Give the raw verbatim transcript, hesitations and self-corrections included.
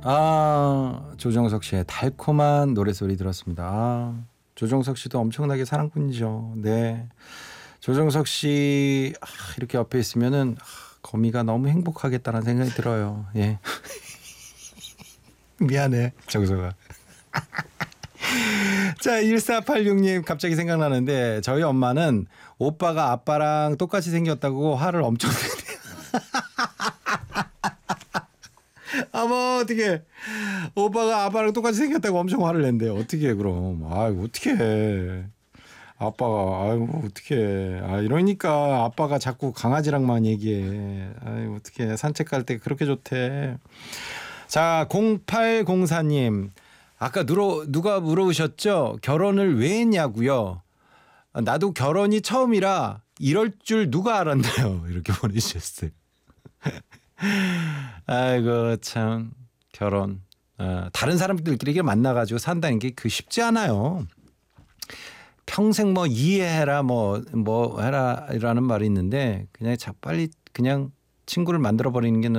아, 조정석 씨의 달콤한 노래소리 들었습니다. 아, 조정석 씨도 엄청나게 사랑꾼이죠. 네. 조정석 씨 아, 이렇게 옆에 있으면은 아, 거미가 너무 행복하겠다는 생각이 들어요. 예. 미안해, 정석아. 자, 일사팔육 님 갑자기 생각나는데 저희 엄마는 오빠가 아빠랑 똑같이 생겼다고 화를 엄청 내네요. 아뭐 어떻게 오빠가 아빠랑 똑같이 생겼다고 엄청 화를 낸대요. 어떻게 해 그럼. 아 어떻게 해. 아빠가 아이고 어떻게 아 이러니까 아빠가 자꾸 강아지랑만 얘기해. 아이 어떻게 산책 갈 때 그렇게 좋대. 자, 공팔공사 님 아까 누러, 누가 물어보셨죠? 결혼을 왜 했냐고요? 나도 결혼이 처음이라 이럴 줄 누가 알았나요? 이렇게 보내주셨어요. 아이고 참 결혼 어, 다른 사람들끼리 만나가지고 산다는 게 그 쉽지 않아요. 평생 뭐 이해해라 뭐 뭐 해라라는 말이 있는데 그냥 자 빨리 그냥 친구를 만들어 버리는 게